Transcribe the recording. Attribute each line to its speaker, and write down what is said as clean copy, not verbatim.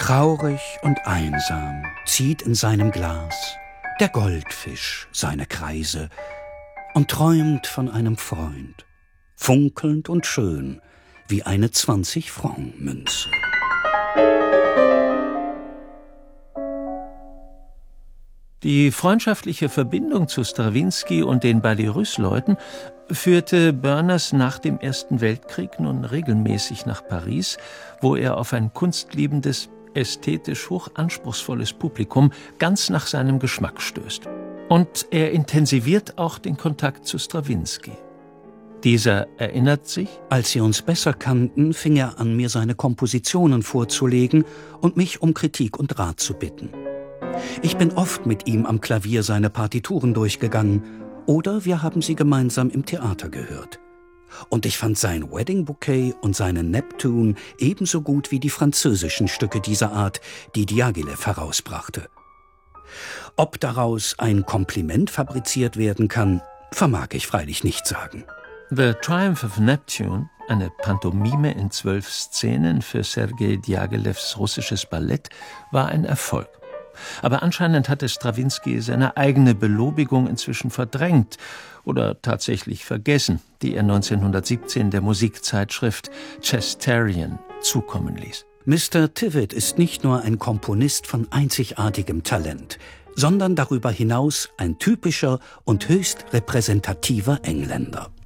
Speaker 1: Traurig und einsam zieht in seinem Glas der Goldfisch seine Kreise und träumt von einem Freund, funkelnd und schön wie eine 20-Franc-Münze.
Speaker 2: Die freundschaftliche Verbindung zu Strawinski und den Ballet-Russe-Leuten führte Berners nach dem Ersten Weltkrieg nun regelmäßig nach Paris, wo er auf ein kunstliebendes, ästhetisch hochanspruchsvolles Publikum ganz nach seinem Geschmack stößt. Und er intensiviert auch den Kontakt zu Strawinski. Dieser erinnert sich:
Speaker 1: Als wir uns besser kannten, fing er an, mir seine Kompositionen vorzulegen und mich um Kritik und Rat zu bitten. Ich bin oft mit ihm am Klavier seine Partituren durchgegangen oder wir haben sie gemeinsam im Theater gehört. Und ich fand sein Wedding Bouquet und seinen Neptune ebenso gut wie die französischen Stücke dieser Art, die Diaghilev herausbrachte. Ob daraus ein Kompliment fabriziert werden kann, vermag ich freilich nicht sagen.
Speaker 2: The Triumph of Neptune, eine Pantomime in 12 Szenen für Sergei Diaghilevs russisches Ballett, war ein Erfolg. Aber anscheinend hatte Strawinski seine eigene Belobigung inzwischen verdrängt oder tatsächlich vergessen, die er 1917 der Musikzeitschrift Chesterian zukommen ließ.
Speaker 1: Mr. Tivett ist nicht nur ein Komponist von einzigartigem Talent, sondern darüber hinaus ein typischer und höchst repräsentativer Engländer.